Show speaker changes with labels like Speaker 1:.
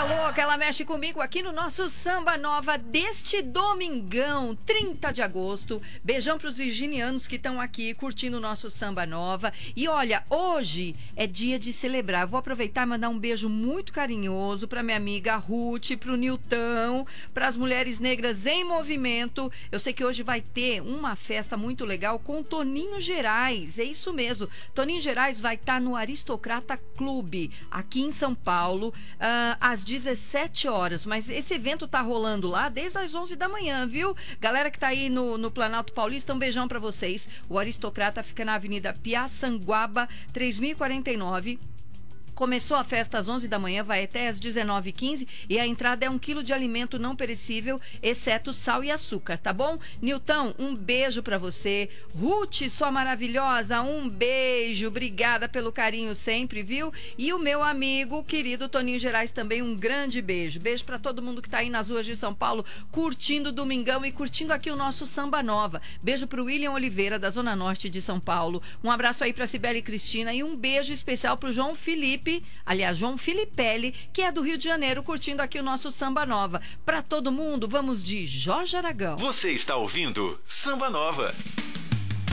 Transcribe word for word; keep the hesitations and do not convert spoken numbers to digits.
Speaker 1: louca, ela mexe comigo aqui no nosso Samba Nova deste domingão, trinta de agosto. Beijão pros virginianos que estão aqui curtindo o nosso Samba Nova. E olha, hoje é dia de celebrar. Vou aproveitar e mandar um beijo muito carinhoso pra minha amiga Ruth, pro Nilton, pras mulheres negras em movimento. Eu sei que hoje vai ter uma festa muito legal com Toninho Gerais. É isso mesmo. Toninho Gerais vai estar no Aristocrata Clube, aqui em São Paulo, uh, às dezessete horas. Mas esse evento tá rolando lá desde as onze da manhã, viu? Galera que tá aí no, no Planalto Paulista, um beijão pra vocês. O Aristocrata fica na Avenida Piaçanguaba, três mil e quarenta e nove. Começou a festa às onze da manhã, vai até às dezenove e quinze e a entrada é um quilo de alimento não perecível, exceto sal e açúcar, tá bom? Nilton, um beijo pra você. Ruth, sua maravilhosa, um beijo. Obrigada pelo carinho sempre, viu? E o meu amigo, querido Toninho Gerais, também um grande beijo. Beijo pra todo mundo que tá aí nas ruas de São Paulo, curtindo o Domingão e curtindo aqui o nosso Samba Nova. Beijo pro William Oliveira, da Zona Norte de São Paulo. Um abraço aí pra Cibele Cristina e um beijo especial pro João Felipe, aliás, João Filipelli, que é do Rio de Janeiro, curtindo aqui o nosso Samba Nova. Pra todo mundo, vamos de Jorge Aragão.
Speaker 2: Você está ouvindo Samba Nova.